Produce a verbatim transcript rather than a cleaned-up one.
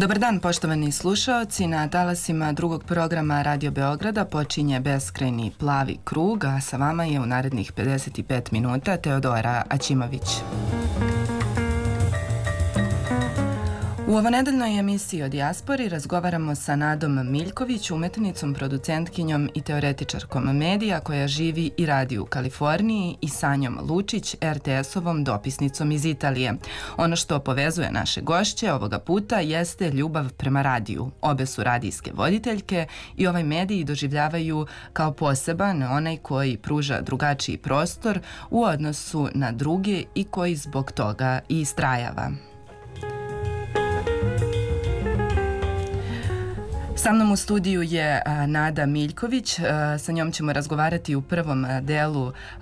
Dobar dan, poštovani slušaoci. Na talasima drugog programa Radio Beograda počinje beskrajni plavi krug, a sa vama je u narednih pedeset pet minuta Teodora Aćimović. U ovonedeljnoj emisiji o dijaspori razgovaramo sa Nadom Miljković, umetnicom, producentkinjom i teoretičarkom medija koja živi i radi u Kaliforniji, i Sanjom Lučić, er te es-ovom dopisnicom iz Italije. Ono što povezuje naše gošće ovoga puta jeste ljubav prema radiju. Obe su radijske voditeljke i ovaj medij doživljavaju kao poseban, onaj koji pruža drugačiji prostor u odnosu na druge i koji zbog toga i istrajava. Sa mnom u studiju je Nada Miljković, sa njom ćemo razgovarati u prvom delu